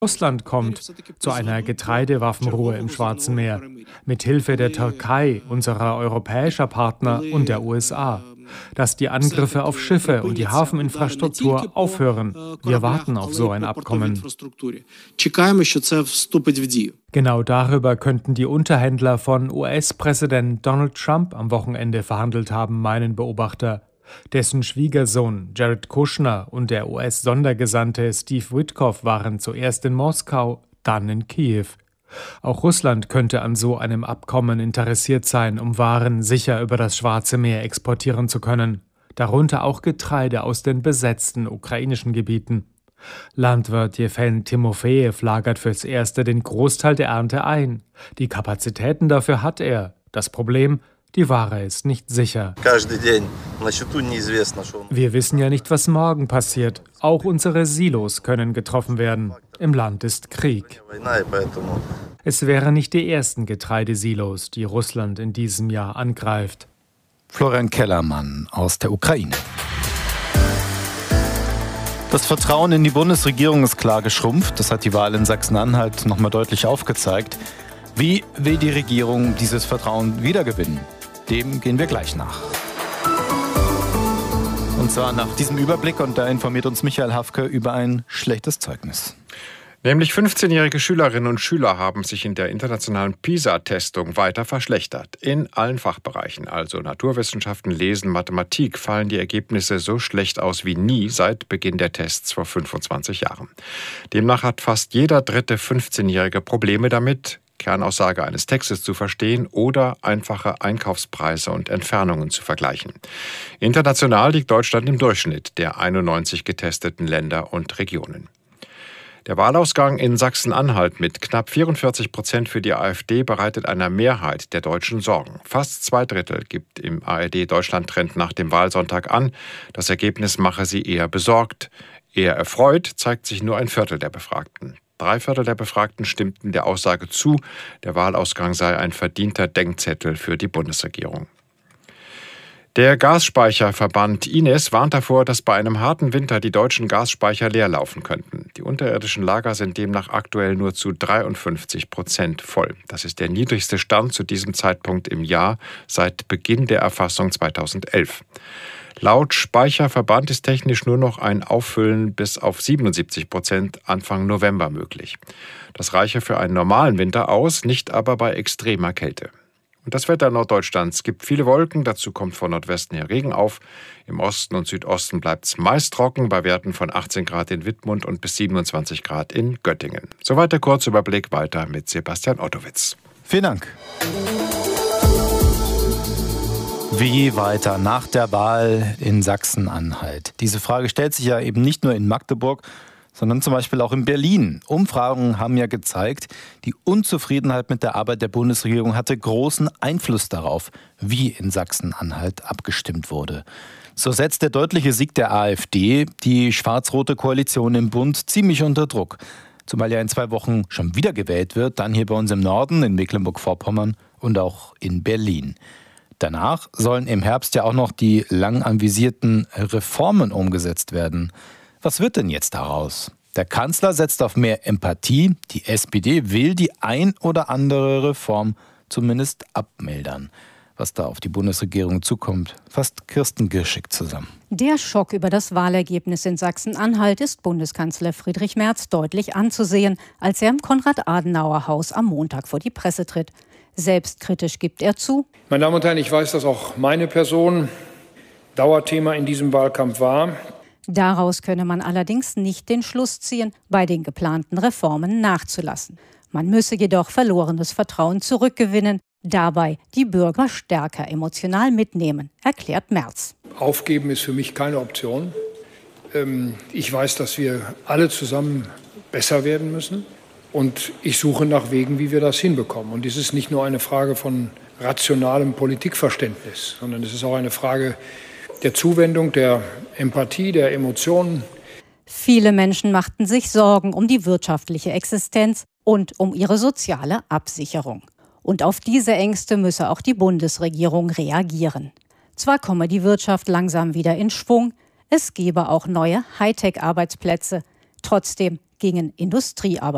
Russland kommt zu einer Getreidewaffenruhe im Schwarzen Meer, mit Hilfe der Türkei, unserer europäischer Partner und der USA, dass die Angriffe auf Schiffe und die Hafeninfrastruktur aufhören. Wir warten auf so ein Abkommen. Genau darüber könnten die Unterhändler von US-Präsident Donald Trump am Wochenende verhandelt haben, meinen Beobachter. Dessen Schwiegersohn Jared Kushner und der US-Sondergesandte Steve Witkoff waren zuerst in Moskau, dann in Kiew. Auch Russland könnte an so einem Abkommen interessiert sein, um Waren sicher über das Schwarze Meer exportieren zu können, darunter auch Getreide aus den besetzten ukrainischen Gebieten. Landwirt Jewgen Timofejew lagert fürs Erste den Großteil der Ernte ein. Die Kapazitäten dafür hat er. Das Problem: die Ware ist nicht sicher. Wir wissen ja nicht, was morgen passiert. Auch unsere Silos können getroffen werden. Im Land ist Krieg. Es wären nicht die ersten Getreidesilos, die Russland in diesem Jahr angreift. Florian Kellermann aus der Ukraine. Das Vertrauen in die Bundesregierung ist klar geschrumpft. Das hat die Wahl in Sachsen-Anhalt nochmal deutlich aufgezeigt. Wie will die Regierung dieses Vertrauen wiedergewinnen? Dem gehen wir gleich nach. Und zwar nach diesem Überblick, und da informiert uns Michael Hafke über ein schlechtes Zeugnis. Nämlich 15-jährige Schülerinnen und Schüler haben sich in der internationalen PISA-Testung weiter verschlechtert. In allen Fachbereichen, also Naturwissenschaften, Lesen, Mathematik, fallen die Ergebnisse so schlecht aus wie nie seit Beginn der Tests vor 25 Jahren. Demnach hat fast jeder dritte 15-Jährige Probleme damit, Kernaussage eines Textes zu verstehen oder einfache Einkaufspreise und Entfernungen zu vergleichen. International liegt Deutschland im Durchschnitt der 91 getesteten Länder und Regionen. Der Wahlausgang in Sachsen-Anhalt mit knapp 44% für die AfD bereitet einer Mehrheit der Deutschen Sorgen. Fast 2/3 gibt im ARD-Deutschland-Trend nach dem Wahlsonntag an, das Ergebnis mache sie eher besorgt. Eher erfreut zeigt sich nur ein Viertel der Befragten. 3/4 der Befragten stimmten der Aussage zu, der Wahlausgang sei ein verdienter Denkzettel für die Bundesregierung. Der Gasspeicherverband Ines warnt davor, dass bei einem harten Winter die deutschen Gasspeicher leer laufen könnten. Die unterirdischen Lager sind demnach aktuell nur zu 53% voll. Das ist der niedrigste Stand zu diesem Zeitpunkt im Jahr seit Beginn der Erfassung 2011. Laut Speicherverband ist technisch nur noch ein Auffüllen bis auf 77% Anfang November möglich. Das reiche für einen normalen Winter aus, nicht aber bei extremer Kälte. Und das Wetter Norddeutschlands gibt viele Wolken, dazu kommt von Nordwesten her Regen auf. Im Osten und Südosten bleibt es meist trocken, bei Werten von 18 Grad in Wittmund und bis 27 Grad in Göttingen. Soweit der Kurzüberblick, weiter mit Sebastian Ottowitz. Vielen Dank. Wie weiter nach der Wahl in Sachsen-Anhalt? Diese Frage stellt sich ja eben nicht nur in Magdeburg, sondern zum Beispiel auch in Berlin. Umfragen haben ja gezeigt, die Unzufriedenheit mit der Arbeit der Bundesregierung hatte großen Einfluss darauf, wie in Sachsen-Anhalt abgestimmt wurde. So setzt der deutliche Sieg der AfD die schwarz-rote Koalition im Bund ziemlich unter Druck. Zumal ja in 2 Wochen schon wieder gewählt wird, dann hier bei uns im Norden, in Mecklenburg-Vorpommern und auch in Berlin. Danach sollen im Herbst ja auch noch die lang anvisierten Reformen umgesetzt werden. Was wird denn jetzt daraus? Der Kanzler setzt auf mehr Empathie. Die SPD will die ein oder andere Reform zumindest abmildern. Was da auf die Bundesregierung zukommt, fasst Kirsten Girschig zusammen. Der Schock über das Wahlergebnis in Sachsen-Anhalt ist Bundeskanzler Friedrich Merz deutlich anzusehen, als er im Konrad-Adenauer-Haus am Montag vor die Presse tritt. Selbstkritisch gibt er zu: Meine Damen und Herren, ich weiß, dass auch meine Person Dauerthema in diesem Wahlkampf war. Daraus könne man allerdings nicht den Schluss ziehen, bei den geplanten Reformen nachzulassen. Man müsse jedoch verlorenes Vertrauen zurückgewinnen, dabei die Bürger stärker emotional mitnehmen, erklärt Merz. Aufgeben ist für mich keine Option. Ich weiß, dass wir alle zusammen besser werden müssen. Und ich suche nach Wegen, wie wir das hinbekommen. Und es ist nicht nur eine Frage von rationalem Politikverständnis, sondern es ist auch eine Frage der Zuwendung, der Empathie, der Emotionen. Viele Menschen machten sich Sorgen um die wirtschaftliche Existenz und um ihre soziale Absicherung. Und auf diese Ängste müsse auch die Bundesregierung reagieren. Zwar komme die Wirtschaft langsam wieder in Schwung, es gebe auch neue Hightech-Arbeitsplätze. Trotzdem gingen Industriearbeitsplätze